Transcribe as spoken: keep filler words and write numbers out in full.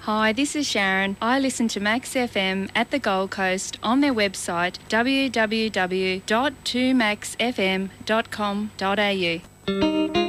Hi, this is Sharon. I listen to Max F M at the Gold Coast on their website w w w dot two max f m dot com dot a u.